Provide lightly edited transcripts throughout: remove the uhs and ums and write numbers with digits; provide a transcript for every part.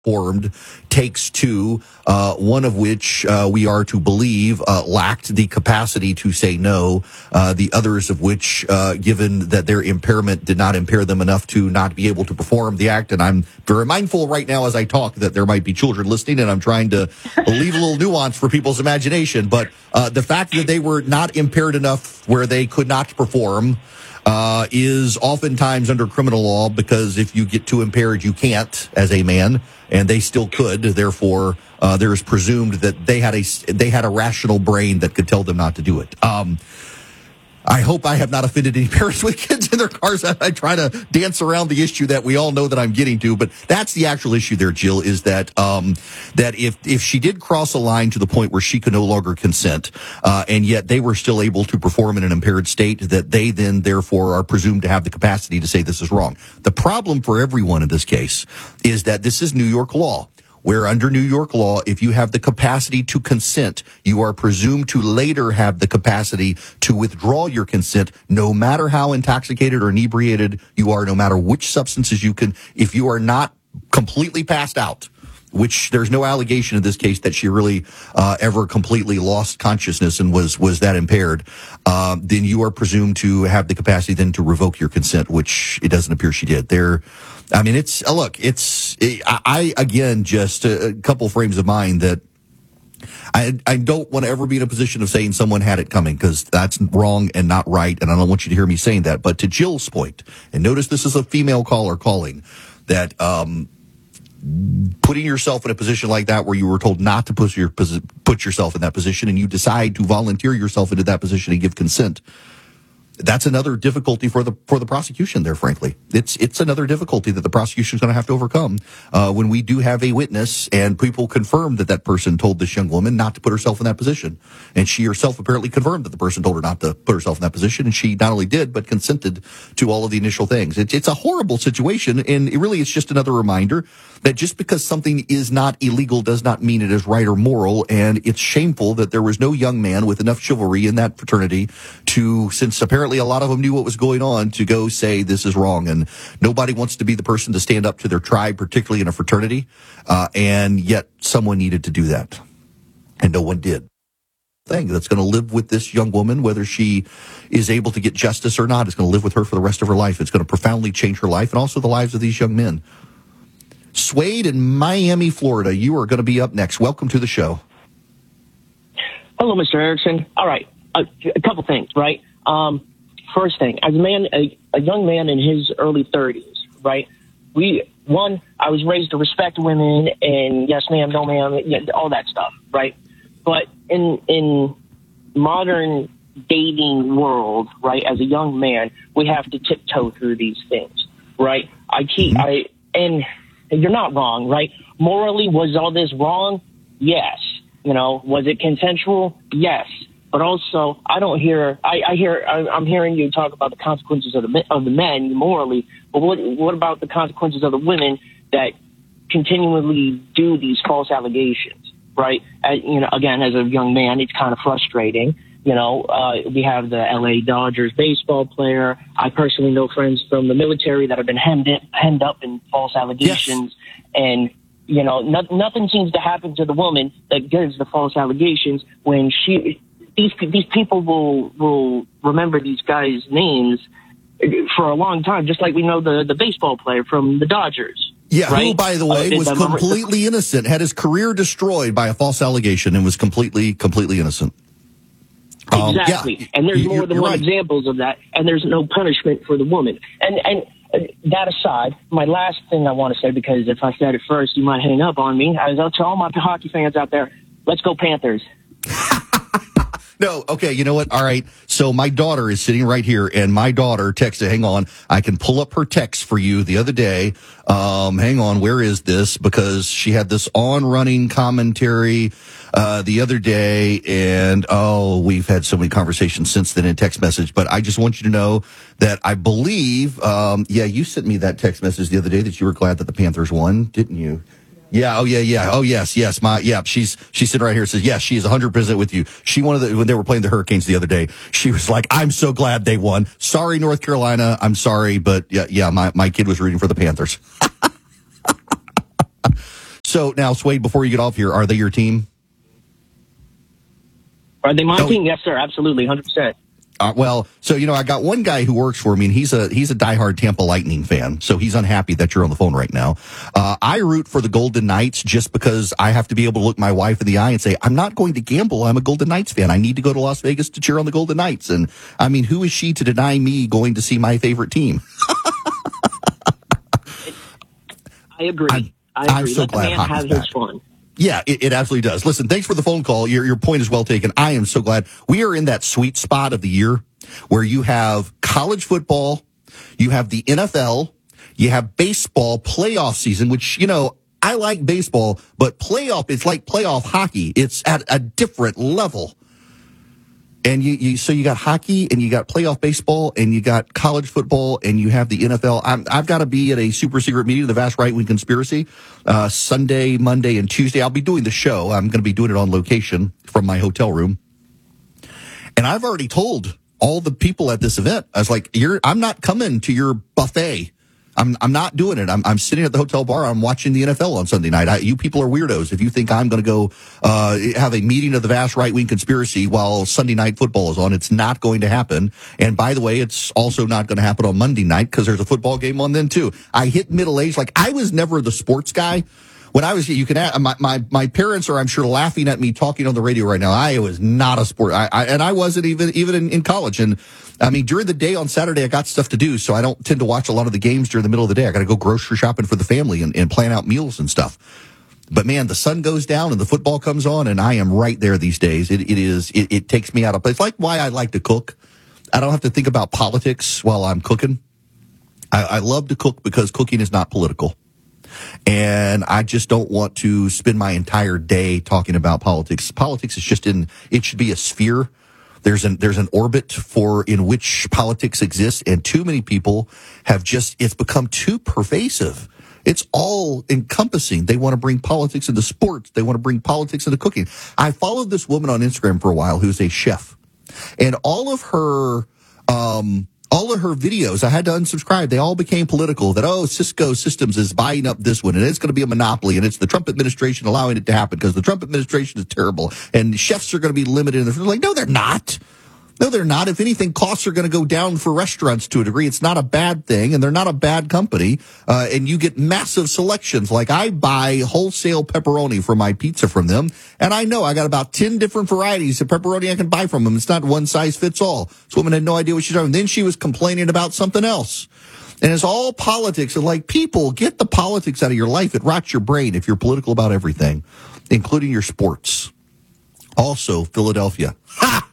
formed takes two, one of which we are to believe lacked the capacity to say no, the others of which, given that their impairment did not impair them enough to not be able to perform the act. And I'm very mindful right now as I talk that there might be children listening, and I'm trying to leave a little nuance for people's imagination. But the fact that they were not impaired enough where they could not perform is oftentimes under criminal law, because if you get too impaired, you can't as a man, and they still could. Therefore, there is presumed that they had a rational brain that could tell them not to do it. I hope I have not offended any parents with kids in their cars. I try to dance around the issue that we all know that I'm getting to, but that's the actual issue there, Jill, is that that if she did cross a line to the point where she could no longer consent, and yet they were still able to perform in an impaired state, that they then therefore are presumed to have the capacity to say this is wrong. The problem for everyone in this case is that this is New York law, where under New York law, if you have the capacity to consent, you are presumed to later have the capacity to withdraw your consent, no matter how intoxicated or inebriated you are, no matter which substances you can, if you are not completely passed out, which there's no allegation in this case that she really ever completely lost consciousness and was that impaired, then you are presumed to have the capacity then to revoke your consent, which it doesn't appear she did. I again, just a couple frames of mind that I don't want to ever be in a position of saying someone had it coming, because that's wrong and not right, and I don't want you to hear me saying that. But to Jill's point, and notice this is a female caller calling, that putting yourself in a position like that where you were told not to put yourself in that position, and you decide to volunteer yourself into that position and give consent, that's another difficulty for the prosecution there, frankly. It's another difficulty that the prosecution is going to have to overcome when we do have a witness and people confirm that person told this young woman not to put herself in that position. And she herself apparently confirmed that the person told her not to put herself in that position, and she not only did, but consented to all of the initial things. It's a horrible situation, and it's just another reminder that just because something is not illegal does not mean it is right or moral, and it's shameful that there was no young man with enough chivalry in that fraternity to, since apparently a lot of them knew what was going on, to go say this is wrong. And nobody wants to be the person to stand up to their tribe, particularly in a fraternity, and yet someone needed to do that, and no one did. Thing that's going to live with this young woman, whether she is able to get justice or not, it's going to live with her for the rest of her life. It's going to profoundly change her life and also the lives of these young men. Swade in Miami, Florida, you are going to be up next. Welcome to the show. Hello, Mr. Erickson. All right, a couple things, right? First thing, as a young man in his early 30s, right? I was raised to respect women and yes, ma'am, no, ma'am, all that stuff, right? But in modern dating world, right, as a young man, we have to tiptoe through these things, right? And you're not wrong, right? Morally, was all this wrong? Yes. Was it consensual? Yes. But also, I'm hearing you talk about the consequences of the men morally, but what about the consequences of the women that continually do these false allegations, right? Again, as a young man, it's kind of frustrating. We have the LA Dodgers baseball player. I personally know friends from the military that have been hemmed up in false allegations. Yes. And, nothing seems to happen to the woman that gives the false allegations when these people will remember these guys' names for a long time, just like we know the baseball player from the Dodgers. Yeah, right? Who, by the way, was completely innocent, had his career destroyed by a false allegation, and was completely innocent. Exactly. And there's more than one examples of that, and there's no punishment for the woman. And that aside, my last thing I want to say, because if I said it first, you might hang up on me, I'll tell all my hockey fans out there, let's go Panthers. No, okay, you know what? All right. So my daughter is sitting right here, and my daughter texted, hang on, I can pull up her text for you the other day. Hang on, where is this? Because she had this on-running commentary the other day, and we've had so many conversations since then in text message, but I just want you to know that I believe, you sent me that text message the other day that you were glad that the Panthers won, didn't you? Yeah. Oh, yeah. Oh, yes. She's sitting right here and says, yes, she is 100% with you. She wanted when they were playing the Hurricanes the other day, she was like, I'm so glad they won. Sorry, North Carolina. I'm sorry. But my kid was rooting for the Panthers. So now, Swade, before you get off here, are they your team? Are they my team? Yes, sir. Absolutely. 100%. Well, so, I got one guy who works for me, and he's a diehard Tampa Lightning fan, so he's unhappy that you're on the phone right now. I root for the Golden Knights just because I have to be able to look my wife in the eye and say, I'm not going to gamble. I'm a Golden Knights fan. I need to go to Las Vegas to cheer on the Golden Knights. And, I mean, who is she to deny me going to see my favorite team? I agree. I'm so glad hockey's back. His fun. Yeah, it absolutely does. Listen, thanks for the phone call. Your point is well taken. I am so glad. We are in that sweet spot of the year where you have college football, you have the NFL, you have baseball playoff season, which, I like baseball, but it's like playoff hockey. It's at a different level. And so you got hockey and you got playoff baseball and you got college football and you have the NFL. I've got to be at a super secret meeting of the Vast Right Wing Conspiracy, Sunday, Monday, and Tuesday. I'll be doing the show. I'm going to be doing it on location from my hotel room. And I've already told all the people at this event, I was like, I'm not coming to your buffet. I'm not doing it. I'm sitting at the hotel bar. I'm watching the NFL on Sunday night. You people are weirdos. If you think I'm going to go have a meeting of the Vast Right Wing Conspiracy while Sunday night football is on, it's not going to happen. And by the way, it's also not going to happen on Monday night because there's a football game on then too. I hit middle age. Like, I was never the sports guy. When I was, you can ask, my parents are, I'm sure, laughing at me talking on the radio right now. I was not a sport. I wasn't even in college. And I mean, during the day on Saturday, I got stuff to do. So I don't tend to watch a lot of the games during the middle of the day. I got to go grocery shopping for the family and plan out meals and stuff. But man, the sun goes down and the football comes on and I am right there these days. It takes me out of place. It's like why I like to cook. I don't have to think about politics while I'm cooking. I love to cook because cooking is not political. And I just don't want to spend my entire day talking about politics. Politics is just it should be a sphere. There's an orbit in which politics exists, and too many people it's become too pervasive. It's all encompassing. They want to bring politics into sports. They want to bring politics into cooking. I followed this woman on Instagram for a while who's a chef, and all of her videos, I had to unsubscribe. They all became political. That, Cisco Systems is buying up this one, and it's going to be a monopoly, and it's the Trump administration allowing it to happen because the Trump administration is terrible, and chefs are going to be limited. And they're like, no, they're not. No, they're not. If anything, costs are going to go down for restaurants to a degree. It's not a bad thing, and they're not a bad company. And you get massive selections. Like, I buy wholesale pepperoni for my pizza from them, and I know I got about 10 different varieties of pepperoni I can buy from them. It's not one size fits all. This woman had no idea what she's doing. And then she was complaining about something else. And it's all politics. And like, people, get the politics out of your life. It rots your brain if you're political about everything, including your sports. Also, Philadelphia. Ha!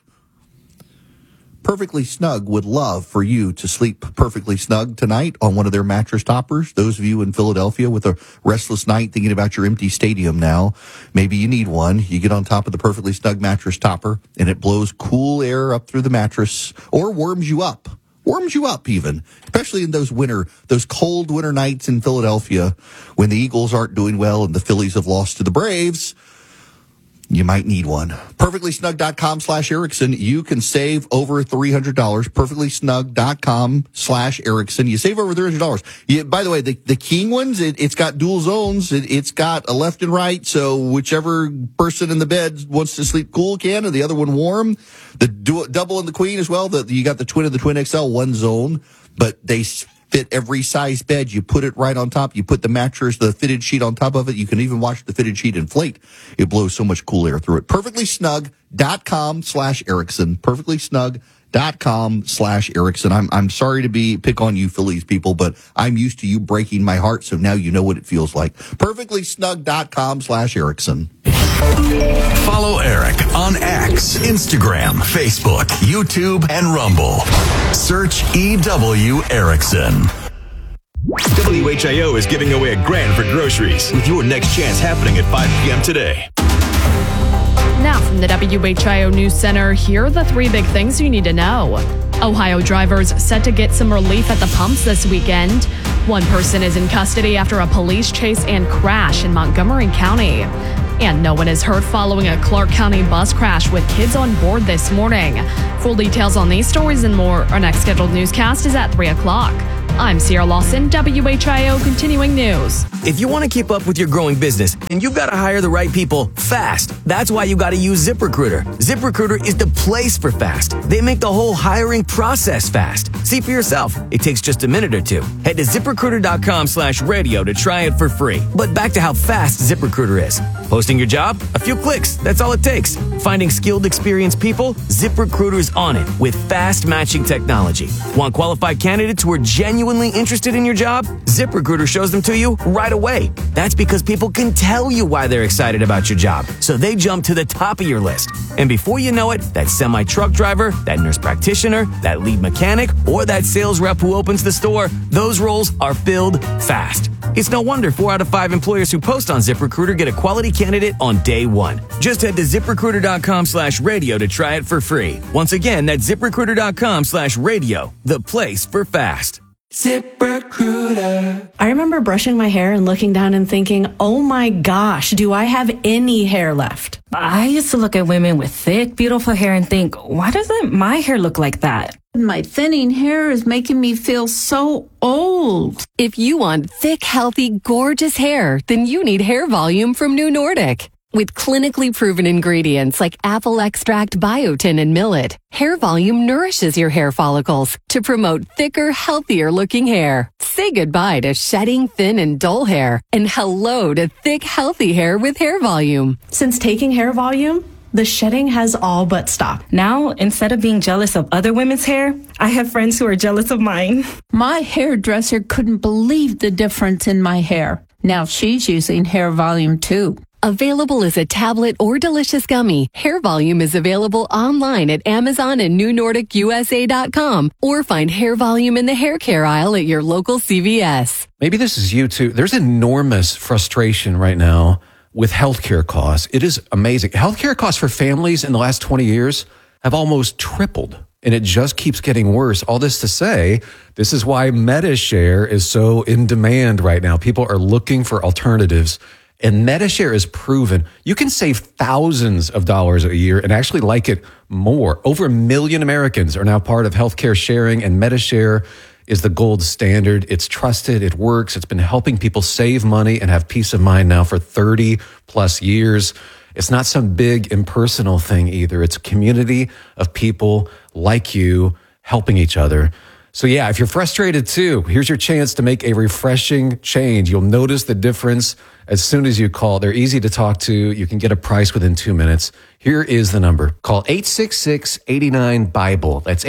Perfectly Snug would love for you to sleep perfectly snug tonight on one of their mattress toppers. Those of you in Philadelphia with a restless night thinking about your empty stadium now, maybe you need one. You get on top of the Perfectly Snug mattress topper and it blows cool air up through the mattress or warms you up even, especially in those cold winter nights in Philadelphia when the Eagles aren't doing well and the Phillies have lost to the Braves. You might need one. PerfectlySnug.com/Erickson. You can save over $300. PerfectlySnug.com/Erickson. You save over $300. By the way, the King ones, it's got dual zones. It's got a left and right. So whichever person in the bed wants to sleep cool can, and the other one warm. The double and the queen as well. You got the twin and the twin XL, one zone, but they fit every size bed. You put it right on top. You put the mattress, the fitted sheet on top of it. You can even watch the fitted sheet inflate. It blows so much cool air through it. PerfectlySnug.com/Erickson. PerfectlySnug.com/Erickson. I'm sorry to pick on you Phillies people, but I'm used to you breaking my heart, so now you know what it feels like. PerfectlySnug.com/Erickson. Follow Eric on X, Instagram, Facebook, YouTube, and Rumble. Search EW Erickson. WHIO is giving away $1,000 for groceries with your next chance happening at 5 p.m. today. Now from the WHIO News Center, here are the 3 big things you need to know. Ohio drivers set to get some relief at the pumps this weekend. One person is in custody after a police chase and crash in Montgomery County. And no one is hurt following a Clark County bus crash with kids on board this morning. Full details on these stories and more. Our next scheduled newscast is at 3 o'clock. I'm Sierra Lawson, WHIO Continuing News. If you want to keep up with your growing business, then you've got to hire the right people fast. That's why you got to use ZipRecruiter. ZipRecruiter is the place for fast. They make the whole hiring process fast. See for yourself. It takes just a minute or two. Head to ZipRecruiter.com/radio to try it for free. But back to how fast ZipRecruiter is. Posting your job? A few clicks. That's all it takes. Finding skilled, experienced people? ZipRecruiter's on it with fast matching technology. Want qualified candidates who are genuinely interested in your job? ZipRecruiter shows them to you right away. That's because people can tell you why they're excited about your job, so they jump to the top of your list. And before you know it, that semi-truck driver, that nurse practitioner, that lead mechanic, or that sales rep who opens the store, those roles are filled fast. It's no wonder 4 out of 5 employers who post on ZipRecruiter get a quality candidate on day one. Just head to ZipRecruiter.com/radio to try it for free. Once again, that's ZipRecruiter.com/radio, the place for fast. ZipRecruiter. I remember brushing my hair and looking down and thinking, oh my gosh, do I have any hair left? I used to look at women with thick, beautiful hair and think, why doesn't my hair look like that? My thinning hair is making me feel so old. If you want thick, healthy, gorgeous hair, then you need Hair Volume from New Nordic. With clinically proven ingredients like apple extract, biotin, and millet, Hair Volume nourishes your hair follicles to promote thicker, healthier looking hair. Say goodbye to shedding, thin, and dull hair, and hello to thick, healthy hair with Hair Volume. Since taking Hair Volume, the shedding has all but stopped. Now, instead of being jealous of other women's hair, I have friends who are jealous of mine. My hairdresser couldn't believe the difference in my hair. Now she's using Hair Volume too. Available as a tablet or delicious gummy, Hair Volume is available online at Amazon and NewNordicUSA.com, or find Hair Volume in the hair care aisle at your local CVS. Maybe this is you too. There's enormous frustration right now with healthcare costs. It is amazing. Healthcare costs for families in the last 20 years have almost tripled, and it just keeps getting worse. All this to say, this is why MediShare is so in demand right now. People are looking for alternatives. And MediShare is proven you can save thousands of dollars a year and actually like it more. Over 1 million Americans are now part of healthcare sharing, and MediShare is the gold standard. It's trusted. It works. It's been helping people save money and have peace of mind now for 30 plus years. It's not some big impersonal thing either. It's a community of people like you helping each other. So yeah, if you're frustrated too, here's your chance to make a refreshing change. You'll notice the difference as soon as you call. They're easy to talk to. You can get a price within 2 minutes. Here is the number. Call 866-89-BIBLE. That's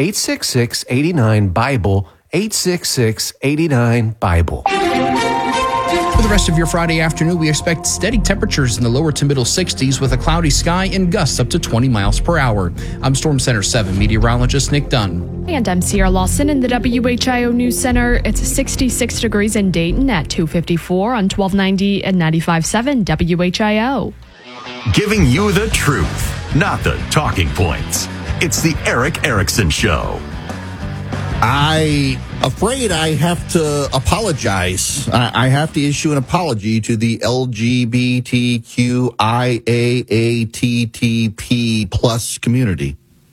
866-89-BIBLE. 866-89-BIBLE. For the rest of your Friday afternoon, we expect steady temperatures in the lower to middle 60s with a cloudy sky and gusts up to 20 miles per hour. I'm Storm Center 7 meteorologist Nick Dunn. And I'm Sierra Lawson in the WHIO News Center. It's 66 degrees in Dayton at 254 on 1290 and 95.7 WHIO. Giving you the truth, not the talking points. It's the Eric Erickson Show. I'm afraid I have to apologize. I have to issue an apology to the LGBTQIAATTP plus community.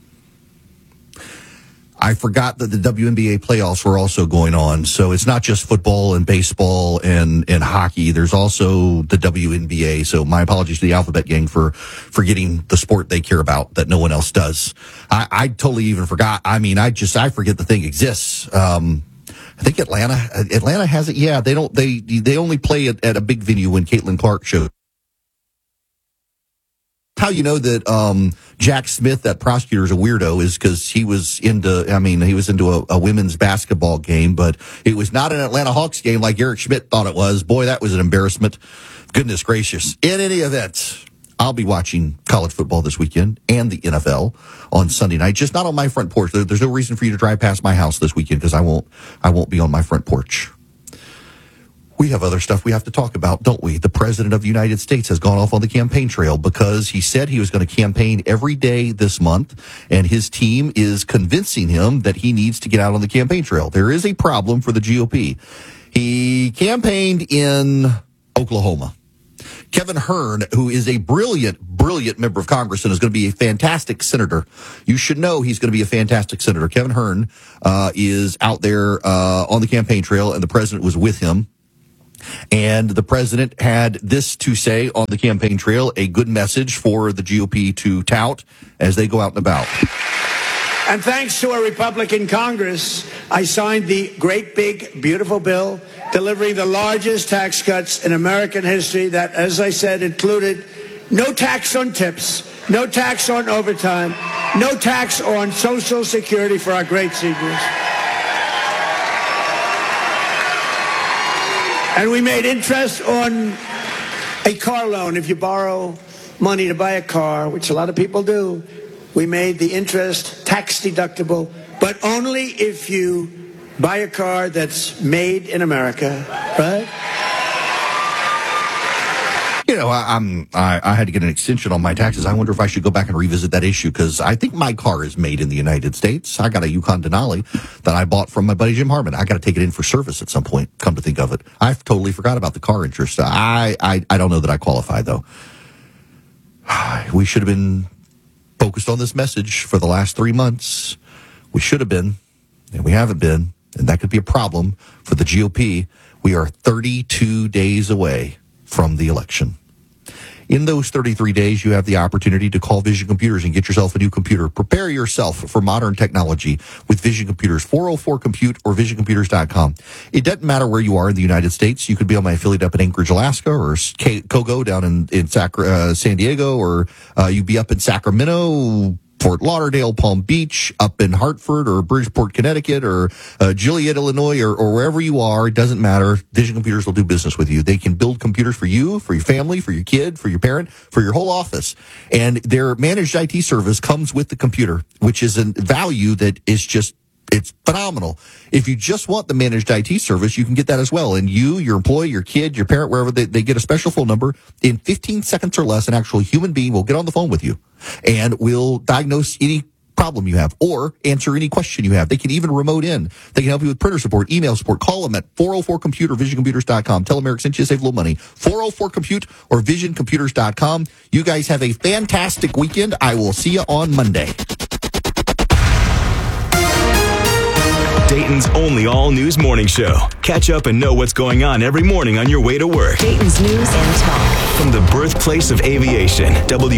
I forgot that the WNBA playoffs were also going on. So it's not just football and baseball and hockey. There's also the WNBA. So my apologies to the Alphabet Gang for forgetting the sport they care about that no one else does. I totally even forgot. I mean, I forget the thing exists. I think Atlanta has it. Yeah, they only play it at a big venue when Caitlin Clark shows. How you know that Jack Smith, that prosecutor, is a weirdo is because he was into a women's basketball game, but it was not an Atlanta Hawks game like Eric Schmidt thought it was. Boy, that was an embarrassment. Goodness gracious. In any event, I'll be watching college football this weekend and the NFL on Sunday night, just not on my front porch. There's no reason for you to drive past my house this weekend because I won't be on my front porch. We have other stuff we have to talk about, don't we? The President of the United States has gone off on the campaign trail because he said he was going to campaign every day this month, and his team is convincing him that he needs to get out on the campaign trail. There is a problem for the GOP. He campaigned in Oklahoma. Kevin Hern, who is a brilliant member of Congress and is going to be a fantastic senator. You should know he's going to be a fantastic senator. Kevin Hern is out there on the campaign trail, and the president was with him. And the president had this to say on the campaign trail, a good message for the GOP to tout as they go out and about. And thanks to a Republican Congress, I signed the great, big, beautiful bill delivering the largest tax cuts in American history that, as I said, included no tax on tips, no tax on overtime, no tax on Social Security for our great seniors. And we made interest on a car loan. If you borrow money to buy a car, which a lot of people do, we made the interest tax deductible, but only if you buy a car that's made in America, right? You know, I had to get an extension on my taxes. I wonder if I should go back and revisit that issue because I think my car is made in the United States. I got a Yukon Denali that I bought from my buddy Jim Harmon. I got to take it in for service at some point, come to think of it. I totally forgot about the car interest. I don't know that I qualify, though. We should have been focused on this message for the last 3 months. We should have been, and we haven't been, and that could be a problem for the GOP. We are 32 days away from the election. In those 33 days, you have the opportunity to call Vision Computers and get yourself a new computer. Prepare yourself for modern technology with Vision Computers, 404-COMPUTE or visioncomputers.com. It doesn't matter where you are in the United States. You could be on my affiliate up in Anchorage, Alaska, or Kogo down in San Diego, or you'd be up in Sacramento, Fort Lauderdale, Palm Beach, up in Hartford or Bridgeport, Connecticut, or Joliet, Illinois, or wherever you are. It doesn't matter. Vision Computers will do business with you. They can build computers for you, for your family, for your kid, for your parent, for your whole office. And their managed IT service comes with the computer, which is a value that is just, it's phenomenal. If you just want the managed IT service, you can get that as well. And you, your employee, your kid, your parent, wherever, they get a special phone number. In 15 seconds or less, an actual human being will get on the phone with you and will diagnose any problem you have or answer any question you have. They can even remote in. They can help you with printer support, email support. Call them at 404-COMPUTE or visioncomputers.com. Tell them Eric sent you to save a little money. 404-COMPUTE or visioncomputers.com. You guys have a fantastic weekend. I will see you on Monday. Dayton's only all-news morning show. Catch up and know what's going on every morning on your way to work. Dayton's News and Talk. From the birthplace of aviation,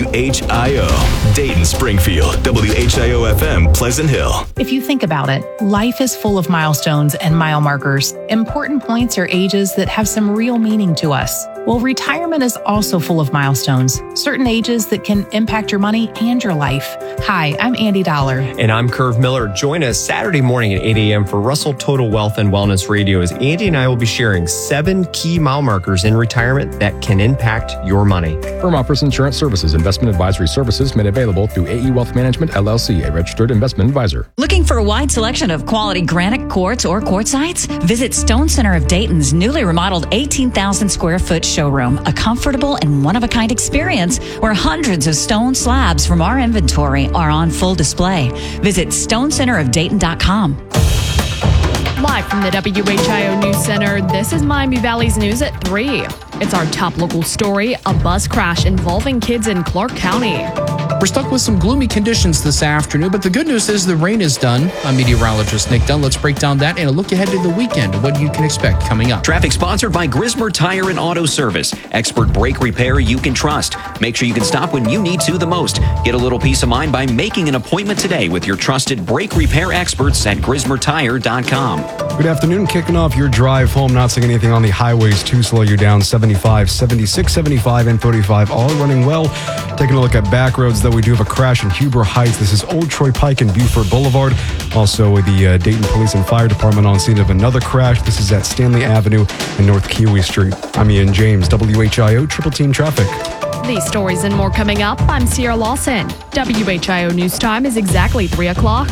WHIO. Dayton, Springfield, WHIO-FM, Pleasant Hill. If you think about it, life is full of milestones and mile markers. Important points are ages that have some real meaning to us. Well, retirement is also full of milestones, certain ages that can impact your money and your life. Hi, I'm Andy Dollar. And I'm Curve Miller. Join us Saturday morning at 8 a.m. for Russell Total Wealth and Wellness Radio as Andy and I will be sharing 7 key mile markers in retirement that can impact your money. Firm offers insurance services. Investment advisory services made available through AE Wealth Management, LLC, a registered investment advisor. Looking for a wide selection of quality granite quartz or quartzites? Visit Stone Center of Dayton's newly remodeled 18,000 square foot showroom, a comfortable and one-of-a-kind experience where hundreds of stone slabs from our inventory are on full display. Visit stonecenterofdayton.com. Live from the WHIO News Center, this is Miami Valley's News at 3. It's our top local story, a bus crash involving kids in Clark County. We're stuck with some gloomy conditions this afternoon, but the good news is the rain is done. I'm meteorologist Nick Dunn. Let's break down that and a look ahead to the weekend, what you can expect coming up. Traffic sponsored by Grismer Tire and Auto Service. Expert brake repair you can trust. Make sure you can stop when you need to the most. Get a little peace of mind by making an appointment today with your trusted brake repair experts at GrismerTire.com. Good afternoon. Kicking off your drive home, not seeing anything on the highways to slow you down. 75, 76, 75, and 35 all running well. Taking a look at back roads, though, we do have a crash in Huber Heights. This is Old Troy Pike and Buford Boulevard. Also, the Dayton Police and Fire Department on scene of another crash. This is at Stanley Avenue and North Kiwi Street. I'm Ian James, WHIO Triple Team Traffic. These stories and more coming up. I'm Sierra Lawson. WHIO News Time is exactly 3 o'clock.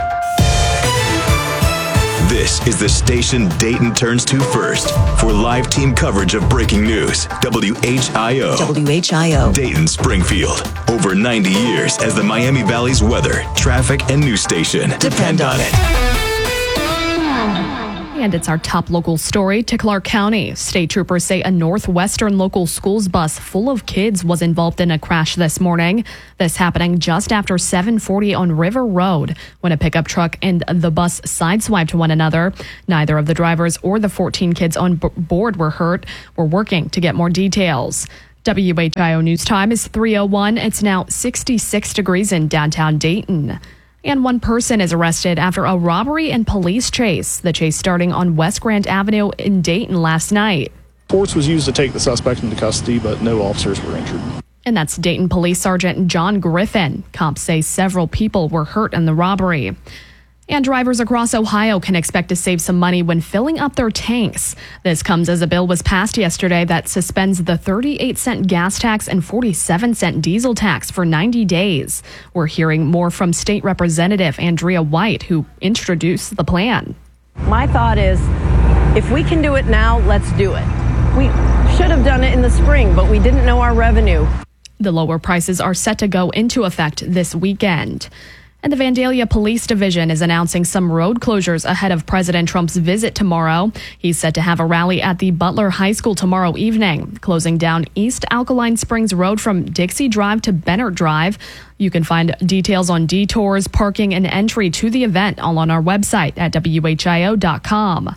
This is the station Dayton turns to first for live team coverage of breaking news. WHIO. WHIO. Dayton, Springfield. Over 90 years as the Miami Valley's weather, traffic, and news station. Depend on it. And it's our top local story to Clark County. State troopers say a Northwestern local schools bus full of kids was involved in a crash this morning. This happening just after 7:40 on River Road when a pickup truck and the bus sideswiped one another. Neither of the drivers or the 14 kids on board were hurt. We're working to get more details. WHIO News Time is 3:01. It's now 66 degrees in downtown Dayton. And one person is arrested after a robbery and police chase. The chase starting on West Grand Avenue in Dayton last night. Force was used to take the suspect into custody, but no officers were injured. And that's Dayton Police Sergeant John Griffin. Cops say several people were hurt in the robbery. And drivers across Ohio can expect to save some money when filling up their tanks. This comes as a bill was passed yesterday that suspends the 38-cent gas tax and 47-cent diesel tax for 90 days. We're hearing more from State Representative Andrea White, who introduced the plan. My thought is, if we can do it now, let's do it. We should have done it in the spring, but we didn't know our revenue. The lower prices are set to go into effect this weekend. And the Vandalia Police Division is announcing some road closures ahead of President Trump's visit tomorrow. He's set to have a rally at the Butler High School tomorrow evening, closing down East Alkaline Springs Road from Dixie Drive to Bennett Drive. You can find details on detours, parking, and entry to the event all on our website at WHIO.com.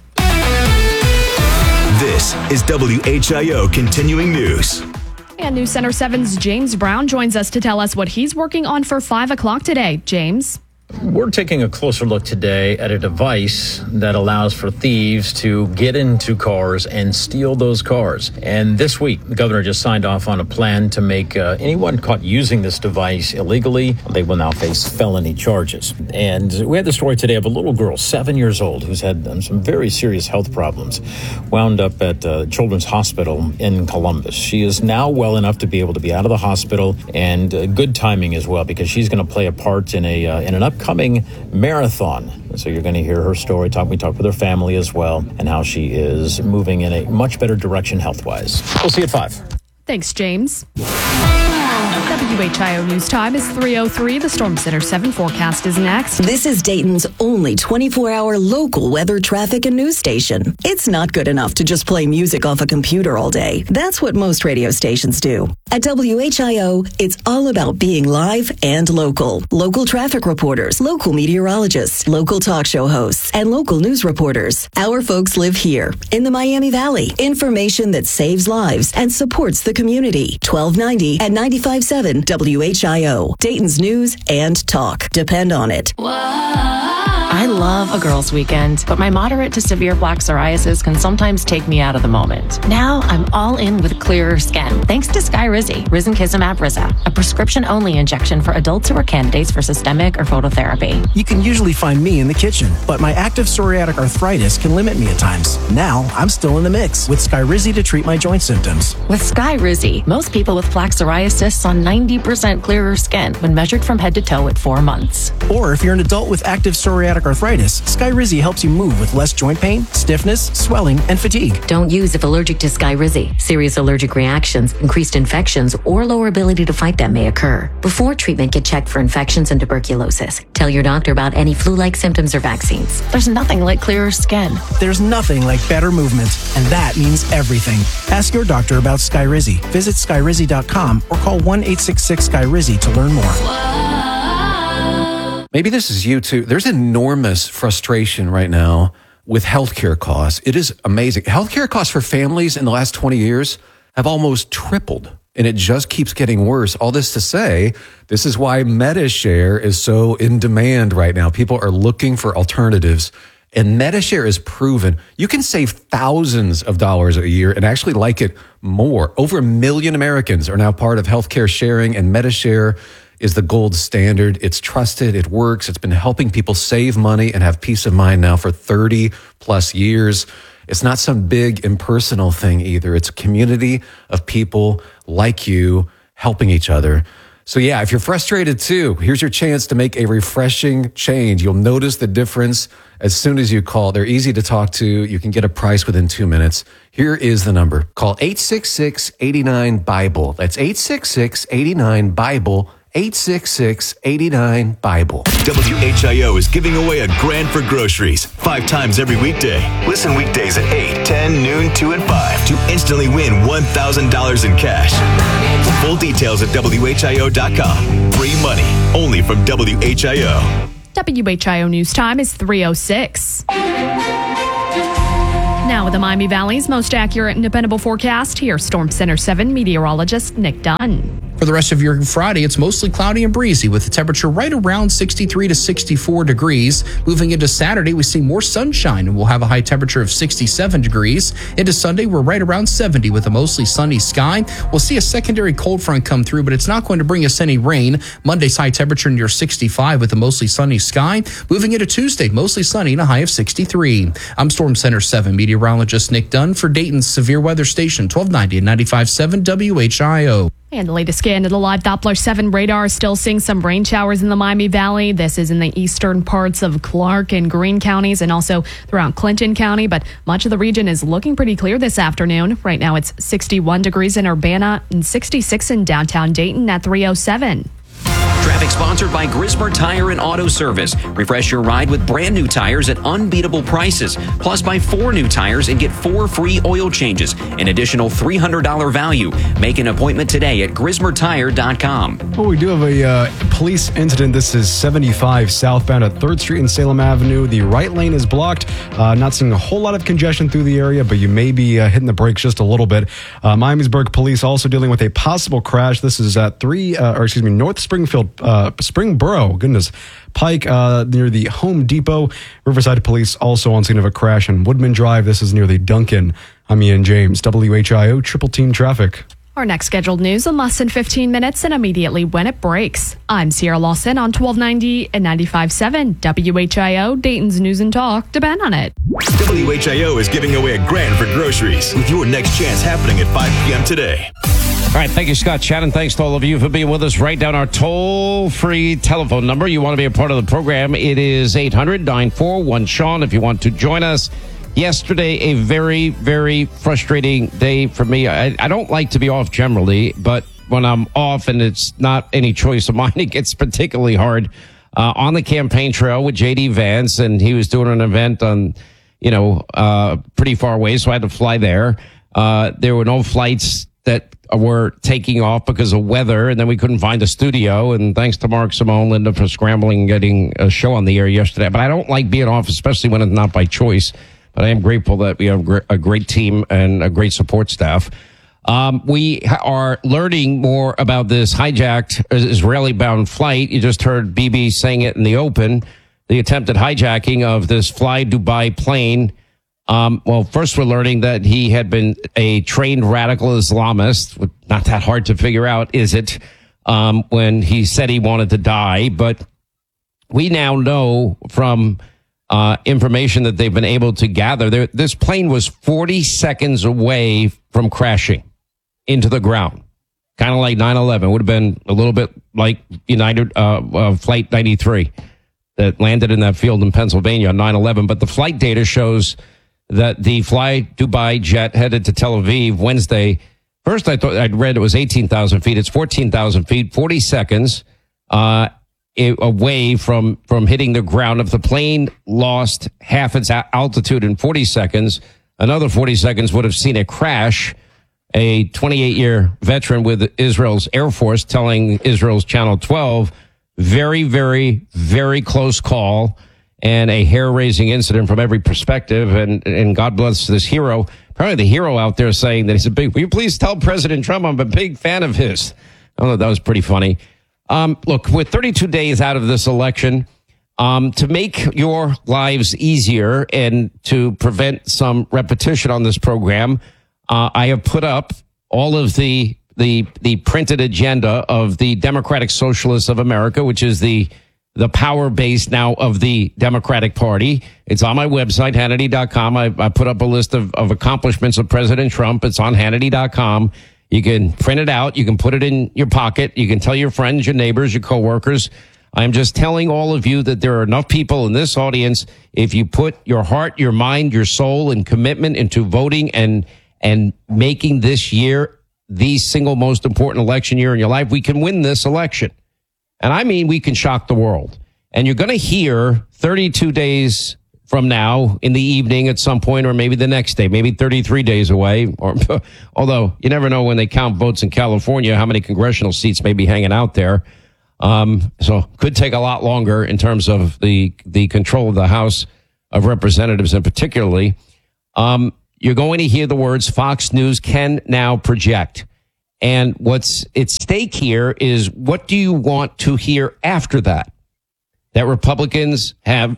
This is WHIO Continuing News. And News Center 7's James Brown joins us to tell us what he's working on for 5 o'clock today. James? We're taking a closer look today at a device that allows for thieves to get into cars and steal those cars. And this week, the governor just signed off on a plan to make anyone caught using this device illegally, they will now face felony charges. And we had the story today of a little girl, 7 years old, who's had some very serious health problems, wound up at Children's Hospital in Columbus. She is now well enough to be able to be out of the hospital, and good timing as well, because she's going to play a part in an upcoming marathon. So you're going to hear her story. We talked with her family as well, and how she is moving in a much better direction health-wise. We'll see you at 5. Thanks, James. WHIO News Time is 3:03. The Storm Center 7 forecast is next. This is Dayton's only 24-hour local weather, traffic, and news station. It's not good enough to just play music off a computer all day. That's what most radio stations do. At WHIO, it's all about being live and local. Local traffic reporters, local meteorologists, local talk show hosts, and local news reporters. Our folks live here in the Miami Valley. Information that saves lives and supports the community. 1290 and 95.7 WHIO. Dayton's news and talk. Depend on it. I love a girls' weekend, but my moderate to severe plaque psoriasis can sometimes take me out of the moment. Now I'm all in with clearer skin, thanks to Skyrizi, Risankizumab Riza, a prescription-only injection for adults who are candidates for systemic or phototherapy. You can usually find me in the kitchen, but my active psoriatic arthritis can limit me at times. Now I'm still in the mix with Skyrizi to treat my joint symptoms. With Skyrizi, most people with plaque psoriasis saw 90% clearer skin when measured from head to toe at 4 months. Or if you're an adult with active psoriatic arthritis, Skyrizi helps you move with less joint pain, stiffness, swelling, and fatigue. Don't use if allergic to Skyrizi. Serious allergic reactions, increased infections, or lower ability to fight them may occur. Before treatment, get checked for infections and tuberculosis. Tell your doctor about any flu-like symptoms or vaccines. There's nothing like clearer skin. There's nothing like better movement, and that means everything. Ask your doctor about Skyrizi. Visit Skyrizi.com or call 1-866-SKYRIZI to learn more. Maybe this is you too. There's enormous frustration right now with healthcare costs. It is amazing. Healthcare costs for families in the last 20 years have almost tripled, and it just keeps getting worse. All this to say, this is why MediShare is so in demand right now. People are looking for alternatives, and MediShare is proven. You can save thousands of dollars a year and actually like it more. Over 1 million Americans are now part of healthcare sharing, and MediShare is the gold standard. It's trusted. It works. It's been helping people save money and have peace of mind now for 30 plus years. It's not some big impersonal thing either. It's a community of people like you helping each other. So yeah, if you're frustrated too, here's your chance to make a refreshing change. You'll notice the difference as soon as you call. They're easy to talk to. You can get a price within 2 minutes. Here is the number. Call 866-89-BIBLE. That's 866-89-BIBLE. 866-89-BIBLE. WHIO is giving away $1,000 for groceries 5 times every weekday. Listen weekdays at 8, 10, noon, 2, and 5 to instantly win $1,000 in cash. Full details at WHIO.com. Free money only from WHIO. WHIO News Time is 3:06. Now with the Miami Valley's most accurate and dependable forecast, here's Storm Center 7 meteorologist Nick Dunn. For the rest of your Friday, it's mostly cloudy and breezy with the temperature right around 63 to 64 degrees. Moving into Saturday, we see more sunshine and we'll have a high temperature of 67 degrees. Into Sunday, we're right around 70 with a mostly sunny sky. We'll see a secondary cold front come through, but it's not going to bring us any rain. Monday's high temperature near 65 with a mostly sunny sky. Moving into Tuesday, mostly sunny and a high of 63. I'm Storm Center 7 meteorologist Nick Dunn for Dayton's Severe Weather Station, 1290 and 95.7 WHIO. And the latest scan to the live Doppler 7 radar, still seeing some rain showers in the Miami Valley. This is in the eastern parts of Clark and Greene counties and also throughout Clinton County. But much of the region is looking pretty clear this afternoon. Right now it's 61 degrees in Urbana and 66 in downtown Dayton at 3:07. Traffic sponsored by Grismer Tire and Auto Service. Refresh your ride with brand new tires at unbeatable prices. Plus, buy 4 new tires and get 4 free oil changes. An additional $300 value. Make an appointment today at GrismerTire.com. Well, we do have a police incident. This is 75 southbound at 3rd Street and Salem Avenue. The right lane is blocked. Not seeing a whole lot of congestion through the area, but you may be hitting the brakes just a little bit. Miamisburg police also dealing with a possible crash. This is at North Springfield, Springboro, Pike, near the Home Depot. Riverside Police also on scene of a crash on Woodman Drive. This is near the Duncan. I'm Ian James, WHIO Triple Team Traffic. Our next scheduled news in less than 15 minutes and immediately when it breaks. I'm Sierra Lawson on 1290 and 95.7 WHIO, Dayton's News and Talk. Depend on it. WHIO is giving away $1,000 for groceries with your next chance happening at 5 p.m. today. All right, thank you, Scott Shannon. Thanks to all of you for being with us. Write down our toll-free telephone number. You want to be a part of the program. It is 800-941-SEAN if you want to join us. Yesterday, a very, very frustrating day for me. I don't like to be off generally, but when I'm off and it's not any choice of mine, it gets particularly hard. On the campaign trail with J.D. Vance, and he was doing an event on, pretty far away, so I had to fly there. There were no flights that were taking off because of weather, and then we couldn't find a studio. And thanks to Mark, Simone, Linda for scrambling and getting a show on the air yesterday. But I don't like being off, especially when it's not by choice. But I am grateful that we have a great team and a great support staff. We are learning more about this hijacked Israeli-bound flight. You just heard Bibi saying it in the open, the attempted hijacking of this Fly Dubai plane. Well, first we're learning that he had been a trained radical Islamist. Not that hard to figure out, is it? When he said he wanted to die. But we now know from information that they've been able to gather, this plane was 40 seconds away from crashing into the ground. Kind of like 9/11. Would have been a little bit like United Flight 93 that landed in that field in Pennsylvania on 9/11. But the flight data shows that the Fly Dubai jet headed to Tel Aviv Wednesday. First, I thought I'd read it was 18,000 feet. It's 14,000 feet, 40 seconds away from hitting the ground. If the plane lost half its altitude in 40 seconds, another 40 seconds would have seen it crash. A 28-year veteran with Israel's Air Force telling Israel's Channel 12, very, very, very close call. And a hair-raising incident from every perspective. And God bless this hero. Probably the hero out there saying that he's will you please tell President Trump I'm a big fan of his. I don't know, that was pretty funny. Look, we're 32 days out of this election. To make your lives easier and to prevent some repetition on this program, I have put up all of the printed agenda of the Democratic Socialists of America, which is the power base now of the Democratic Party. It's on my website, Hannity.com. I put up a list of accomplishments of President Trump. It's on Hannity.com. You can print it out. You can put it in your pocket. You can tell your friends, your neighbors, your coworkers. I'm just telling all of you that there are enough people in this audience. If you put your heart, your mind, your soul, and commitment into voting and making this year the single most important election year in your life, we can win this election. And I mean, we can shock the world. And you're going to hear 32 days from now in the evening at some point, or maybe the next day, maybe 33 days away. Or although you never know when they count votes in California, how many congressional seats may be hanging out there. So could take a lot longer in terms of the control of the House of Representatives, and particularly, you're going to hear the words Fox News can now project. And what's at stake here is, what do you want to hear after that? That Republicans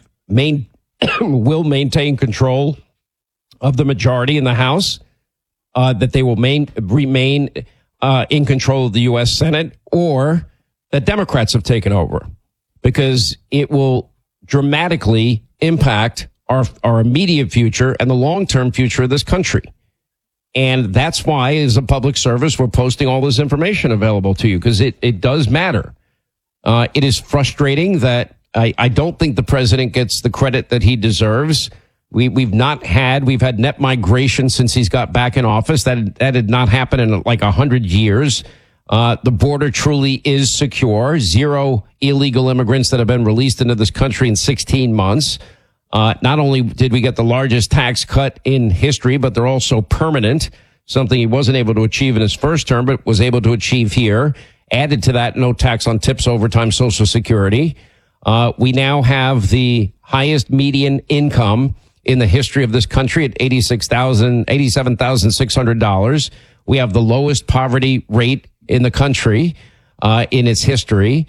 will maintain control of the majority in the House, that they will remain in control of the U.S. Senate, or that Democrats have taken over, because it will dramatically impact our immediate future and the long-term future of this country. And that's why, as a public service, we're posting all this information available to you, because it does matter. It is frustrating that I don't think the president gets the credit that he deserves. We've had net migration since he's got back in office. That did not happen in like 100 years. The border truly is secure. 0 illegal immigrants that have been released into this country in 16 months. Not only did we get the largest tax cut in history, but they're also permanent, something he wasn't able to achieve in his first term, but was able to achieve here. Added to that, no tax on tips, overtime, Social Security. We now have the highest median income in the history of this country at $87,600. We have the lowest poverty rate in the country in its history.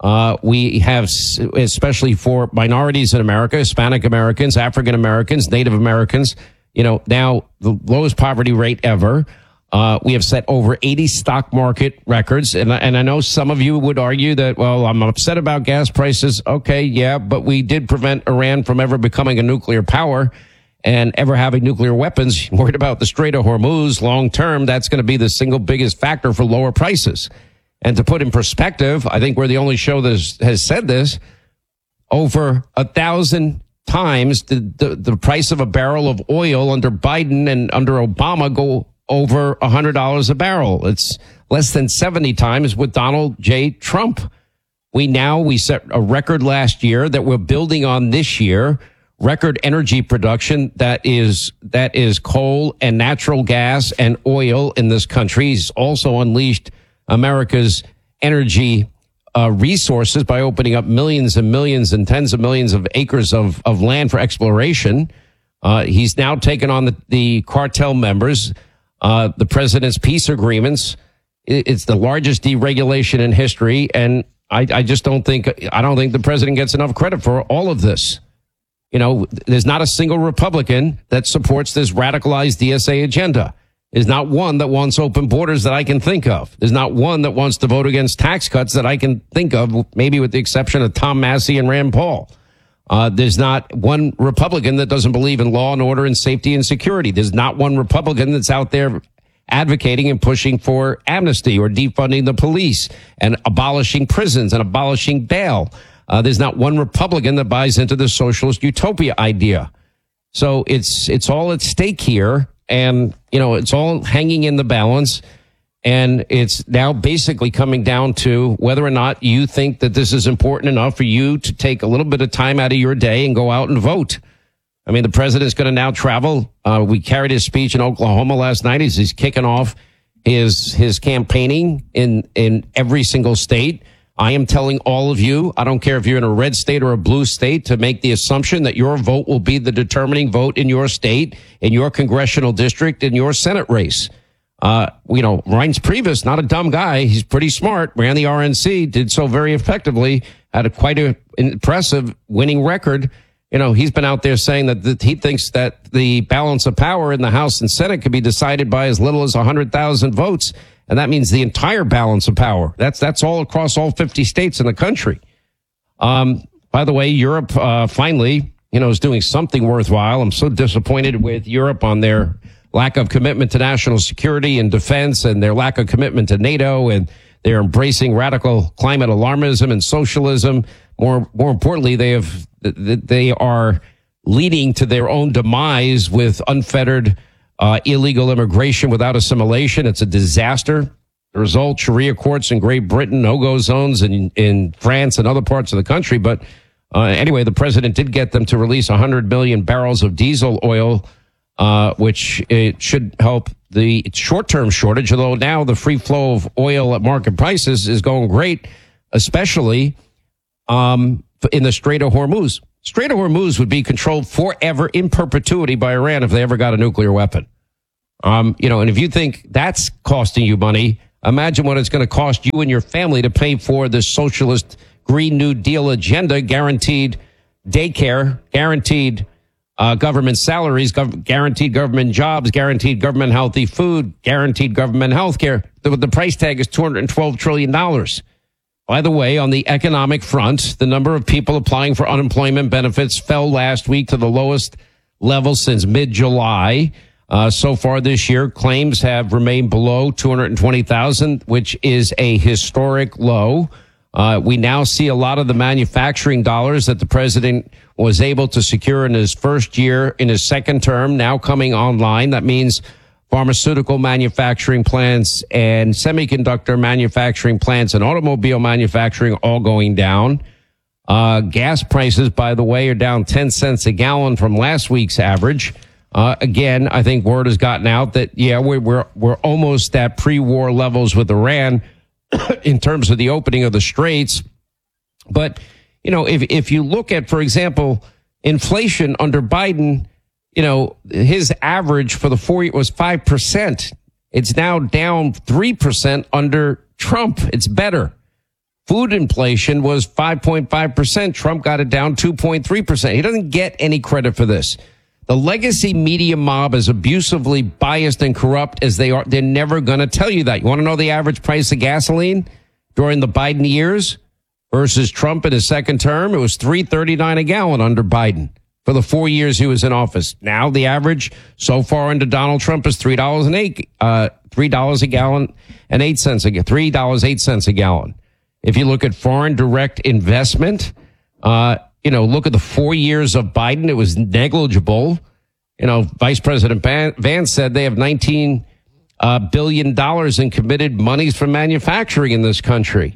We have, especially for minorities in America, Hispanic Americans, African Americans, Native Americans, now the lowest poverty rate ever. We have set over 80 stock market records. And I know some of you would argue that, well, I'm upset about gas prices. Okay, yeah, but we did prevent Iran from ever becoming a nuclear power and ever having nuclear weapons. Worried about the Strait of Hormuz long term, that's going to be the single biggest factor for lower prices. And to put in perspective, I think we're the only show that has said this, over 1,000 times the price of a barrel of oil under Biden and under Obama go over $100 a barrel. It's less than 70 times with Donald J. Trump. We set a record last year that we're building on this year. Record energy production that is coal and natural gas and oil in this country. He's also unleashed America's energy resources by opening up millions and millions and tens of millions of acres of land for exploration. He's now taken on the cartel members. The president's peace agreements. It's the largest deregulation in history. And I don't think the president gets enough credit for all of this. There's not a single Republican that supports this radicalized DSA agenda. There's not one that wants open borders that I can think of. There's not one that wants to vote against tax cuts that I can think of, maybe with the exception of Tom Massey and Rand Paul. There's not one Republican that doesn't believe in law and order and safety and security. There's not one Republican that's out there advocating and pushing for amnesty or defunding the police and abolishing prisons and abolishing bail. There's not one Republican that buys into the socialist utopia idea. So it's all at stake here. And, it's all hanging in the balance. And it's now basically coming down to whether or not you think that this is important enough for you to take a little bit of time out of your day and go out and vote. I mean, the president's going to now travel. We carried his speech in Oklahoma last night. He's kicking off his campaigning in every single state. I am telling all of you, I don't care if you're in a red state or a blue state, to make the assumption that your vote will be the determining vote in your state, in your congressional district, in your Senate race. Reince Priebus, not a dumb guy. He's pretty smart, ran the RNC, did so very effectively, had quite an impressive winning record. He's been out there saying that he thinks that the balance of power in the House and Senate could be decided by as little as 100,000 votes. And that means the entire balance of power. That's all across all 50 states in the country. By the way, Europe finally, is doing something worthwhile. I'm so disappointed with Europe on their lack of commitment to national security and defense, and their lack of commitment to NATO, and they're embracing radical climate alarmism and socialism. More importantly, they are leading to their own demise with unfettered illegal immigration without assimilation. It's a disaster. The result, Sharia courts in Great Britain, no-go zones in France and other parts of the country. But anyway, the president did get them to release 100 million barrels of diesel oil, which it should help the short-term shortage, although now the free flow of oil at market prices is going great, especially in the Strait of Hormuz. Strait of Hormuz would be controlled forever in perpetuity by Iran if they ever got a nuclear weapon. And if you think that's costing you money, imagine what it's going to cost you and your family to pay for this socialist Green New Deal agenda, guaranteed daycare, guaranteed government salaries, guaranteed government jobs, guaranteed government healthy food, guaranteed government health care. The price tag is $212 trillion. By the way, on the economic front, the number of people applying for unemployment benefits fell last week to the lowest level since mid-July. So far this year, claims have remained below 220,000, which is a historic low. We now see a lot of the manufacturing dollars that the president was able to secure in his first year, in his second term, now coming online. That means pharmaceutical manufacturing plants and semiconductor manufacturing plants and automobile manufacturing all going down. Gas prices, by the way, are down 10 cents a gallon from last week's average. Again, I think word has gotten out that, we're almost at pre-war levels with Iran in terms of the opening of the straits. But, if you look at, for example, inflation under Biden, his average for the 4 years was 5%. It's now down 3% under Trump. It's better. Food inflation was 5.5%. Trump got it down 2.3%. He doesn't get any credit for this. The legacy media mob, as abusively biased and corrupt as they are, they're never going to tell you that. You want to know the average price of gasoline during the Biden years versus Trump in his second term? It was $3.39 a gallon under Biden for the 4 years he was in office. Now the average so far under Donald Trump is $3 a gallon and 8 cents a $3.08 a gallon. If you look at foreign direct investment, look at the 4 years of Biden. It was negligible. Vice President Vance said they have $19 billion in committed monies for manufacturing in this country.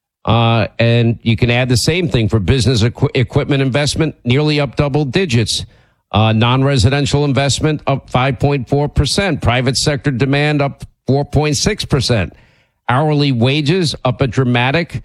And you can add the same thing for business equipment investment, nearly up double digits. Non-residential investment up 5.4%. Private sector demand up 4.6%. Hourly wages up a dramatic,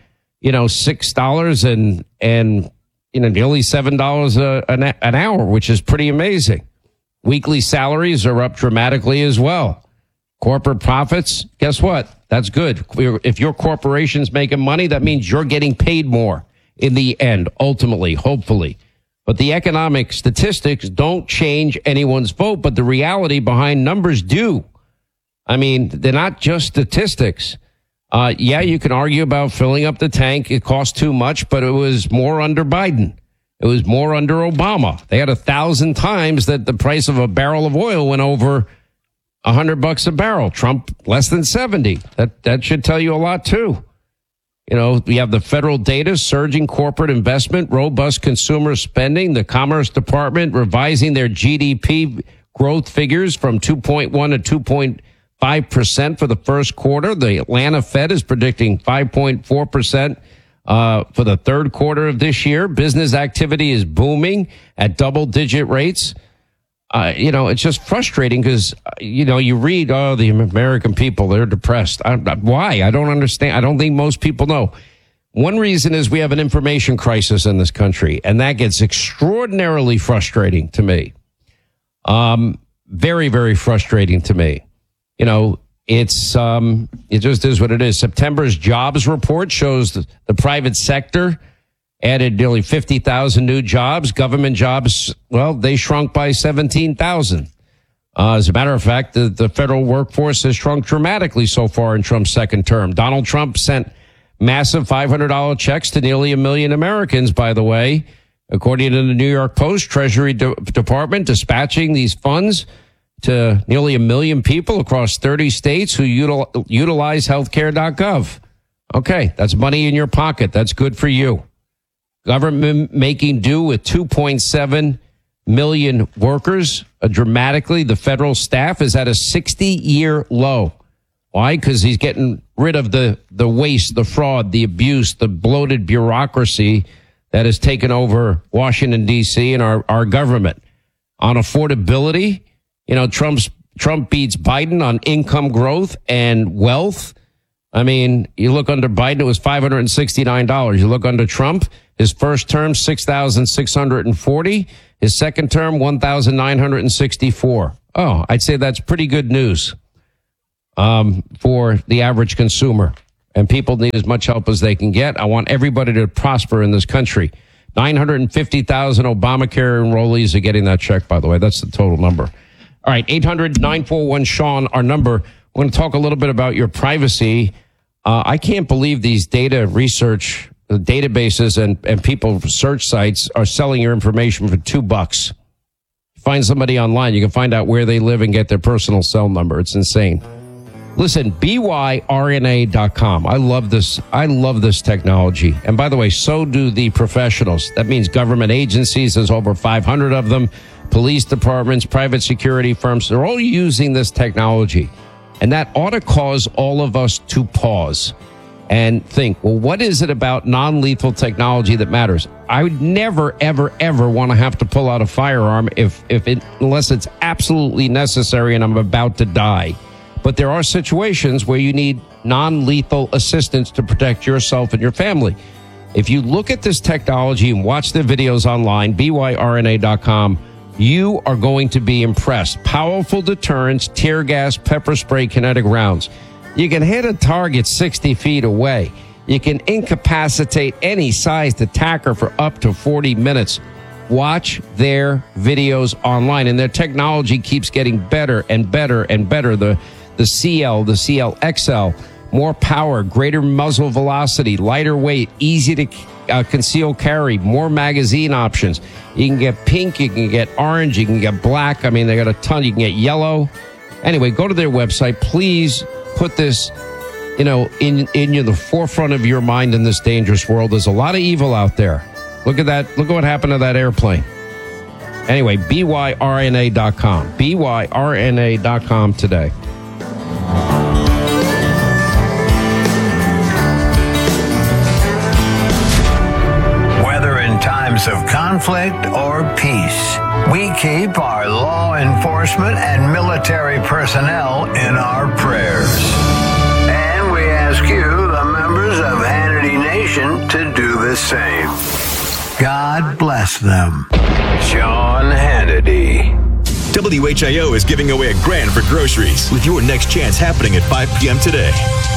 $6 and nearly $7 an hour, which is pretty amazing. Weekly salaries are up dramatically as well. Corporate profits, guess what? That's good. If your corporation's making money, that means you're getting paid more in the end, ultimately, hopefully. But the economic statistics don't change anyone's vote, but the reality behind numbers do. I mean, they're not just statistics. You can argue about filling up the tank. It cost too much, but it was more under Biden. It was more under Obama. They had 1,000 times that the price of a barrel of oil went over $100 a barrel. Trump less than 70. That should tell you a lot too. We have the federal data, surging corporate investment, robust consumer spending, the Commerce Department revising their GDP growth figures from 2.1 to 2.5% for the first quarter. The Atlanta Fed is predicting 5.4% for the third quarter of this year. Business activity is booming at double-digit rates. It's just frustrating because, you read, the American people, they're depressed. Why? I don't understand. I don't think most people know. One reason is we have an information crisis in this country, and that gets extraordinarily frustrating to me. Very, very frustrating to me. It just is what it is. September's jobs report shows the private sector added nearly 50,000 new jobs. Government jobs, they shrunk by 17,000. As a matter of fact, the federal workforce has shrunk dramatically so far in Trump's second term. Donald Trump sent massive $500 checks to nearly 1 million Americans, by the way, according to the New York Post. Treasury Department dispatching these funds to nearly 1 million people across 30 states who utilize healthcare.gov. Okay, that's money in your pocket. That's good for you. Government making do with 2.7 million workers. Dramatically, the federal staff is at a 60-year low. Why? Because he's getting rid of the waste, the fraud, the abuse, the bloated bureaucracy that has taken over Washington, D.C. and our government. On affordability, Trump beats Biden on income growth and wealth. I mean, you look under Biden, it was $569. You look under Trump, his first term, $6,640. His second term, $1,964. Oh, I'd say that's pretty good news for the average consumer. And people need as much help as they can get. I want everybody to prosper in this country. 950,000 Obamacare enrollees are getting that check, by the way. That's the total number. All right, 800-941-SEAN, our number. We're going to talk a little bit about your privacy. I can't believe these data research databases and people search sites are selling your information for $2. Find somebody online. You can find out where they live and get their personal cell number. It's insane. Listen, byrna.com. I love this. I love this technology. And by the way, so do the professionals. That means government agencies. There's over 500 of them. Police departments, private security firms. They're all using this technology. And that ought to cause all of us to pause and think, well, what is it about non-lethal technology that matters? I would never, ever, ever want to have to pull out a firearm unless it's absolutely necessary and I'm about to die. But there are situations where you need non-lethal assistance to protect yourself and your family. If you look at this technology and watch the videos online, byrna.com, you are going to be impressed. Powerful deterrents, tear gas, pepper spray, kinetic rounds. You can hit a target 60 feet away. You can incapacitate any sized attacker for up to 40 minutes. Watch their videos online, and their technology keeps getting better and better and better. The CL, the CL-XL, more power, greater muzzle velocity, lighter weight, easy to conceal carry, more magazine options. You can get pink, you can get orange, you can get black. I mean, they got a ton. You can get yellow. Anyway, go to their website. Please put this, in the forefront of your mind in this dangerous world. There's a lot of evil out there. Look at that. Look at what happened to that airplane. Anyway, byrna.com. byrna.com today. Times of conflict or peace, we keep our law enforcement and military personnel in our prayers. And we ask you, the members of Hannity Nation, to do the same. God bless them. Sean Hannity. WHIO is giving away $1,000 for groceries with your next chance happening at 5 p.m. today.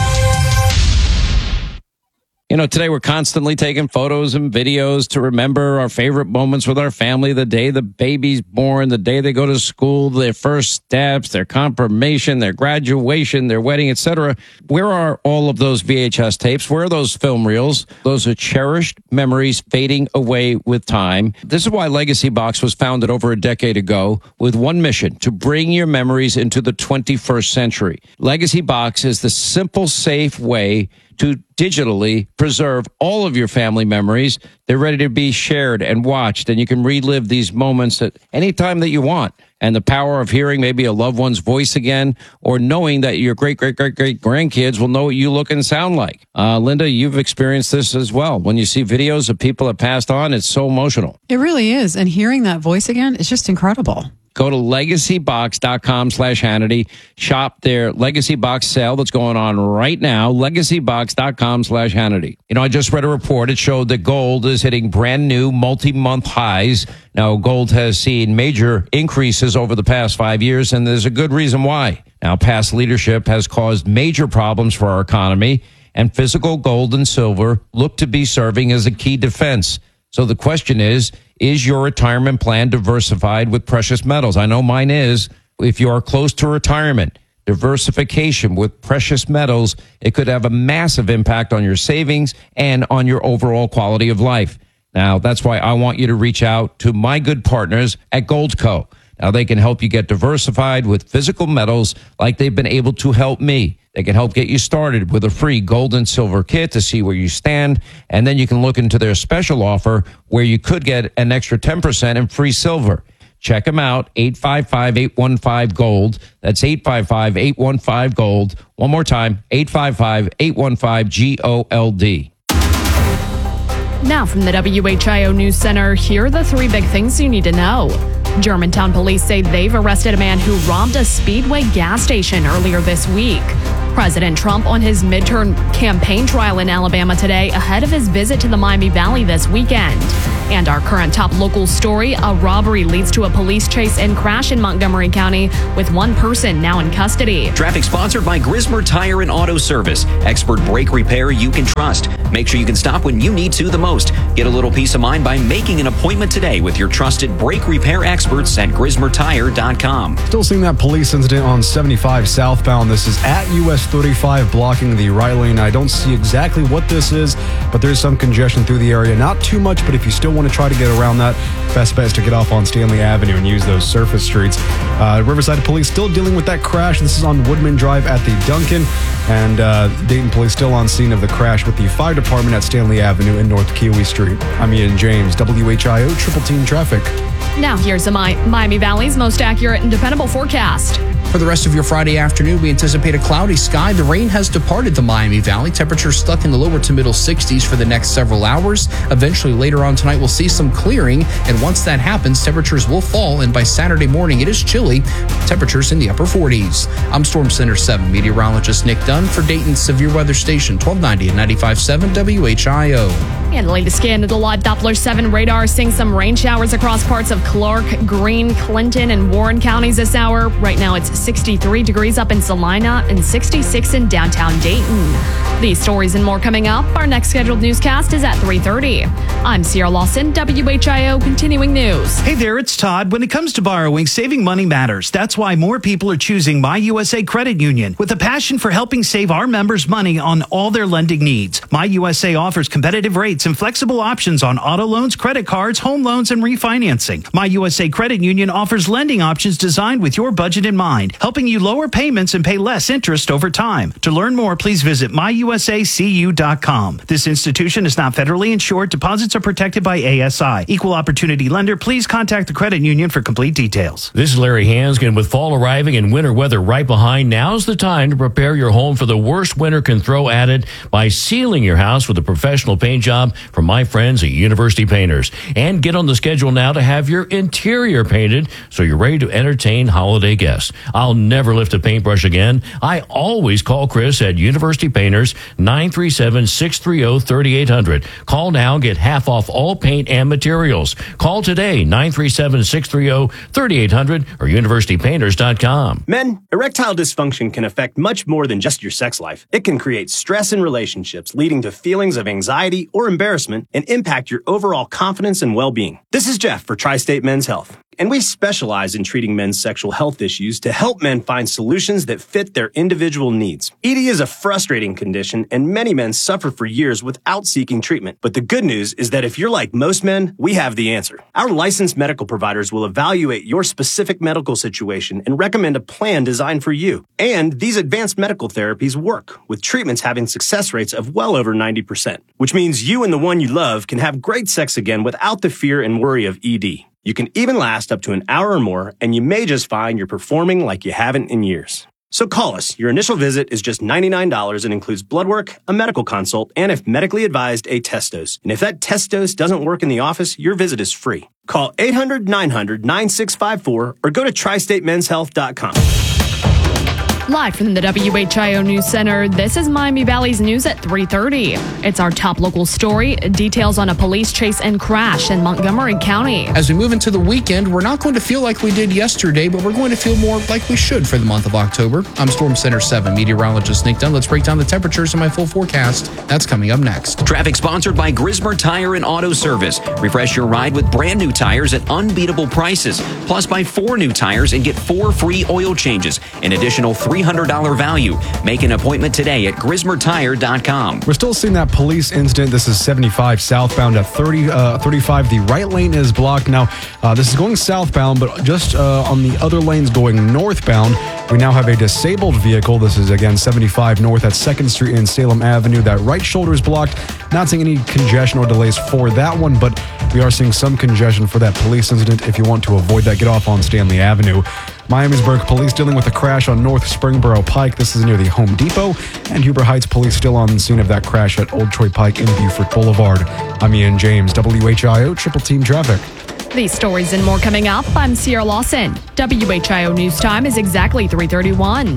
Today we're constantly taking photos and videos to remember our favorite moments with our family, the day the baby's born, the day they go to school, their first steps, their confirmation, their graduation, their wedding, etc. Where are all of those VHS tapes? Where are those film reels? Those are cherished memories fading away with time. This is why Legacy Box was founded over a decade ago with one mission: to bring your memories into the 21st century. Legacy Box is the simple, safe way to digitally preserve all of your family memories. They're ready to be shared and watched, and you can relive these moments at any time that you want. And the power of hearing maybe a loved one's voice again, or knowing that your great-great-great-great-grandkids will know what you look and sound like. Linda, you've experienced this as well. When you see videos of people that passed on, it's so emotional. It really is. And hearing that voice again is just incredible. Go to legacybox.com/Hannity. Shop their Legacy Box sale that's going on right now. Legacybox.com/Hannity. I just read a report. It showed that gold is hitting brand new multi-month highs. Now, gold has seen major increases over the past 5 years, and there's a good reason why. Now, past leadership has caused major problems for our economy, and physical gold and silver look to be serving as a key defense. So the question is your retirement plan diversified with precious metals? I know mine is. If you are close to retirement, diversification with precious metals, it could have a massive impact on your savings and on your overall quality of life. Now, that's why I want you to reach out to my good partners at Goldco. Now, they can help you get diversified with physical metals like they've been able to help me. They can help get you started with a free gold and silver kit to see where you stand. And then you can look into their special offer where you could get an extra 10% in free silver. Check them out, 855-815-GOLD. That's 855-815-GOLD. One more time, 855-815-GOLD. Now from the WHIO News Center, here are the three big things you need to know. Germantown police say they've arrested a man who robbed a Speedway gas station earlier this week. President Trump on his midterm campaign trial in Alabama today ahead of his visit to the Miami Valley this weekend. And our current top local story, a robbery leads to a police chase and crash in Montgomery County with one person now in custody. Traffic sponsored by Grismer Tire and Auto Service. Expert brake repair you can trust. Make sure you can stop when you need to the most. Get a little peace of mind by making an appointment today with your trusted brake repair experts at GrismerTire.com. Still seeing that police incident on 75 southbound. This is at US 35 blocking the right lane. I don't see exactly what this is, but there's some congestion through the area. Not too much, but if you still want to try to get around that, best bet is to get off on Stanley Avenue and use those surface streets. Riverside Police still dealing with that crash. This is on Woodman Drive at the Duncan, and Dayton Police still on scene of the crash with the fire department at Stanley Avenue and North Kiwi Street. I'm Ian James, WHIO Triple Team Traffic. Now here's the Miami Valley's most accurate and dependable forecast. For the rest of your Friday afternoon, we anticipate a cloudy sky. The rain has departed the Miami Valley. Temperatures stuck in the lower to middle 60s for the next several hours. Eventually, later on tonight, we'll see some clearing. And once that happens, temperatures will fall. And by Saturday morning, it is chilly. Temperatures in the upper 40s. I'm Storm Center 7 meteorologist Nick Dunn for Dayton's Severe Weather Station, 1290 and 95.7 WHIO. And the latest scan of the live Doppler 7 radar seeing some rain showers across parts of Clark, Greene, Clinton, and Warren counties this hour. Right now, it's 63 degrees up in Salina and 66 in downtown Dayton. These stories and more coming up. Our next scheduled newscast is at 3:30. I'm Sierra Lawson, WHIO Continuing News. Hey there, it's Todd. When it comes to borrowing, saving money matters. That's why more people are choosing My USA Credit Union. With a passion for helping save our members money on all their lending needs, My USA offers competitive rates and flexible options on auto loans, credit cards, home loans, and refinancing. My USA Credit Union offers lending options designed with your budget in mind, helping you lower payments and pay less interest over time. To learn more, please visit myusacu.com. This institution is not federally insured. Deposits are protected by ASI. Equal opportunity lender. Please contact the credit union for complete details. This is Larry Hanskin. With fall arriving and winter weather right behind, now's the time to prepare your home for the worst winter can throw at it by sealing your house with a professional paint job from my friends at University Painters. And get on the schedule now to have your interior painted so you're ready to entertain holiday guests. I'll never lift a paintbrush again. I always call Chris at University Painters, 937-630-3800. Call now, get half off all paint and materials. Call today, 937-630-3800 or universitypainters.com. Men, erectile dysfunction can affect much more than just your sex life. It can create stress in relationships, leading to feelings of anxiety or embarrassment and impact your overall confidence and well-being. This is Jeff for Tri-State Men's Health, and we specialize in treating men's sexual health issues to help men find solutions that fit their individual needs. ED is a frustrating condition, and many men suffer for years without seeking treatment. But the good news is that if you're like most men, we have the answer. Our licensed medical providers will evaluate your specific medical situation and recommend a plan designed for you. And these advanced medical therapies work, with treatments having success rates of well over 90%, which means you and the one you love can have great sex again without the fear and worry of ED. You can even last up to an hour or more, and you may just find you're performing like you haven't in years. So call us. Your initial visit is just $99 and includes blood work, a medical consult, and if medically advised, a test dose. And if that test dose doesn't work in the office, your visit is free. Call 800-900-9654 or go to tristatemenshealth.com. Live from the WHIO News Center, this is Miami Valley's news at 3:30. It's our top local story, details on a police chase and crash in Montgomery County. As we move into the weekend, we're not going to feel like we did yesterday, but we're going to feel more like we should for the month of October. I'm Storm Center 7 meteorologist Nick Dunn. Let's break down the temperatures in my full forecast. That's coming up next. Traffic sponsored by Grismer Tire and Auto Service. Refresh your ride with brand new tires at unbeatable prices. Plus, buy 4 new tires and get 4 free oil changes. An additional 3 $300 value. Make an appointment today at GrismerTire.com. We're still seeing that police incident. This is 75 southbound at 35. The right lane is blocked. Now, this is going southbound, but just on the other lanes going northbound, we now have a disabled vehicle. This is, again, 75 north at 2nd Street and Salem Avenue. That right shoulder is blocked. Not seeing any congestion or delays for that one, but we are seeing some congestion for that police incident. If you want to avoid that, get off on Stanley Avenue. Miamisburg police dealing with a crash on North Springboro Pike. This is near the Home Depot. And Huber Heights police still on the scene of that crash at Old Troy Pike in Beaufort Boulevard. I'm Ian James, WHIO Triple Team Traffic. These stories and more coming up. I'm Sierra Lawson. WHIO News Time is exactly 3:31.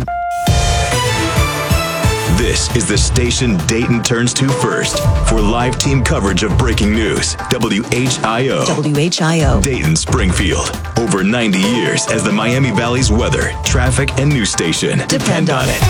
This is the station Dayton turns to first for live team coverage of breaking news. WHIO. WHIO. Dayton Springfield. Over 90 years as the Miami Valley's weather, traffic, and news station. Depend on it.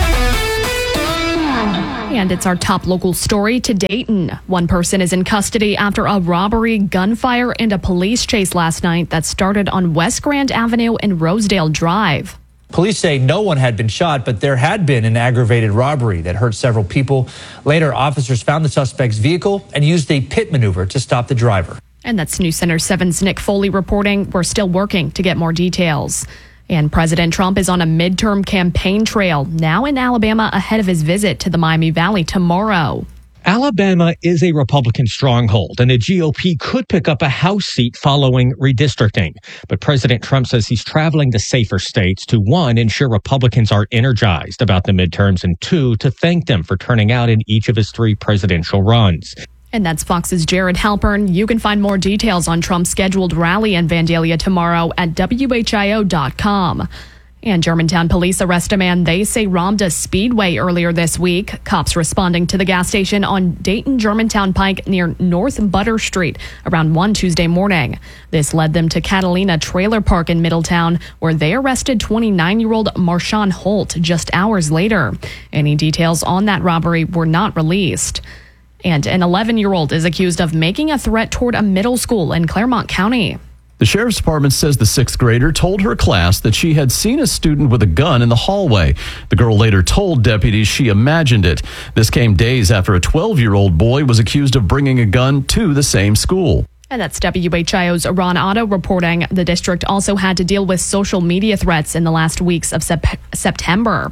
And it's our top local story to Dayton. One person is in custody after a robbery, gunfire, and a police chase last night that started on West Grand Avenue and Rosedale Drive. Police say no one had been shot, but there had been an aggravated robbery that hurt several people. Later, officers found the suspect's vehicle and used a pit maneuver to stop the driver. And that's News Center 7's Nick Foley reporting. We're still working to get more details. And President Trump is on a midterm campaign trail, now in Alabama ahead of his visit to the Miami Valley tomorrow. Alabama is a Republican stronghold, and the GOP could pick up a House seat following redistricting. But President Trump says he's traveling to safer states to, one, ensure Republicans are energized about the midterms, and two, to thank them for turning out in each of his 3 presidential runs. And that's Fox's Jared Halpern. You can find more details on Trump's scheduled rally in Vandalia tomorrow at WHIO.com. And Germantown police arrest a man they say robbed a Speedway earlier this week. Cops responding to the gas station on Dayton Germantown Pike near North Butter Street around 1 Tuesday morning. This led them to Catalina Trailer Park in Middletown, where they arrested 29-year-old Marshawn Holt just hours later. Any details on that robbery were not released. And an 11-year-old is accused of making a threat toward a middle school in Claremont County. The sheriff's department says the 6th grader told her class that she had seen a student with a gun in the hallway. The girl later told deputies she imagined it. This came days after a 12-year-old boy was accused of bringing a gun to the same school. And that's WHIO's Ron Otto reporting. The district also had to deal with social media threats in the last weeks of September.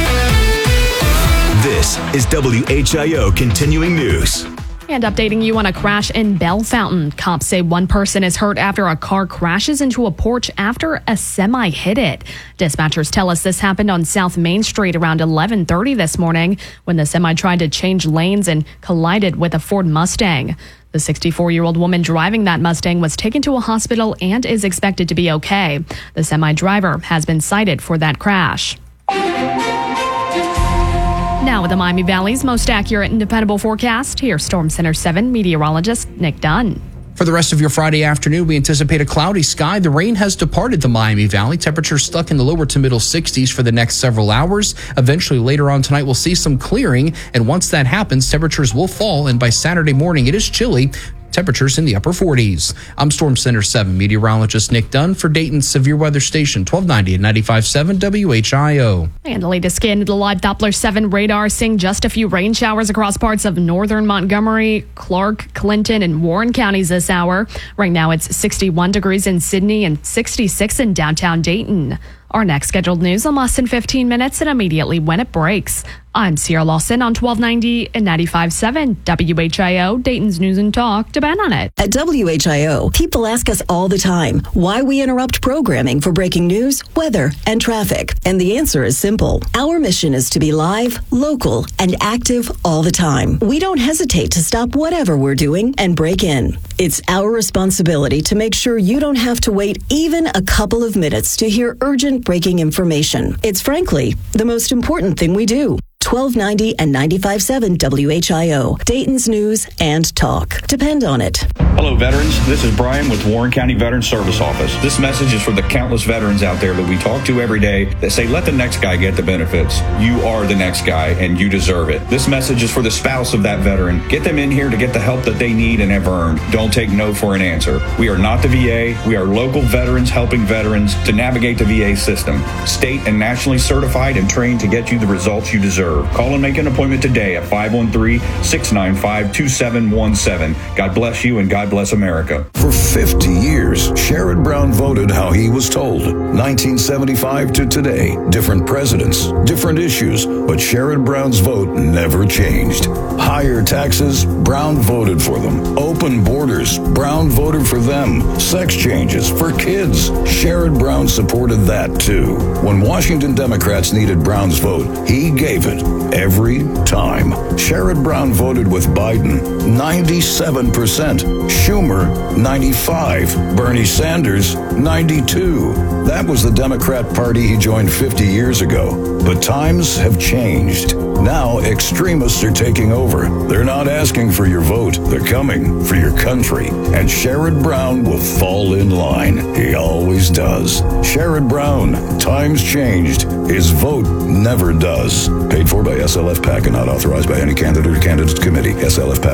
This is WHIO Continuing News. And updating you on a crash in Bellefontaine. Cops say one person is hurt after a car crashes into a porch after a semi hit it. Dispatchers tell us this happened on South Main Street around 11:30 this morning when the semi tried to change lanes and collided with a Ford Mustang. The 64-year-old woman driving that Mustang was taken to a hospital and is expected to be okay. The semi driver has been cited for that crash. Now with the Miami Valley's most accurate and dependable forecast, here's Storm Center 7 meteorologist Nick Dunn. For the rest of your Friday afternoon, we anticipate a cloudy sky. The rain has departed the Miami Valley. Temperatures stuck in the lower to middle 60s for the next several hours. Eventually, later on tonight, we'll see some clearing. And once that happens, temperatures will fall. And by Saturday morning, it is chilly. Temperatures in the upper 40s. I'm Storm Center 7 meteorologist Nick Dunn for Dayton's Severe Weather Station, 1290 and 95.7 WHIO. And the latest scan of the live Doppler 7 radar seeing just a few rain showers across parts of northern Montgomery, Clark, Clinton, and Warren counties this hour. Right now it's 61 degrees in Sydney and 66 in downtown Dayton. Our next scheduled news in less than 15 minutes and immediately when it breaks. I'm Sierra Lawson on 1290 and 95.7 WHIO, Dayton's News and Talk. Depend on it. At WHIO, people ask us all the time why we interrupt programming for breaking news, weather, and traffic. And the answer is simple. Our mission is to be live, local, and active all the time. We don't hesitate to stop whatever we're doing and break in. It's our responsibility to make sure you don't have to wait even a couple of minutes to hear urgent breaking information. It's frankly the most important thing we do. 1290 and 95.7 WHIO, Dayton's News and Talk. Depend on it. Hello, veterans. This is Brian with Warren County Veteran Service Office. This message is for the countless veterans out there that we talk to every day that say, let the next guy get the benefits. You are the next guy, and you deserve it. This message is for the spouse of that veteran. Get them in here to get the help that they need and have earned. Don't take no for an answer. We are not the VA. We are local veterans helping veterans to navigate the VA system. State and nationally certified and trained to get you the results you deserve. Call and make an appointment today at 513-695-2717. God bless you and God bless America. For 50 years, Sherrod Brown voted how he was told. 1975 to today, different presidents, different issues, but Sherrod Brown's vote never changed. Higher taxes, Brown voted for them. Open borders, Brown voted for them. Sex changes for kids, Sherrod Brown supported that too. When Washington Democrats needed Brown's vote, he gave it every time. Sherrod Brown voted with Biden, 97%. Schumer, 95. Bernie Sanders, 92. That was the Democrat Party he joined 50 years ago. But times have changed. Now extremists are taking over. They're not asking for your vote. They're coming for your country. And Sherrod Brown will fall in line. He always does. Sherrod Brown, times changed. His vote never does. Paid for by SLF PAC and not authorized by any candidate or candidates committee. SLF PAC.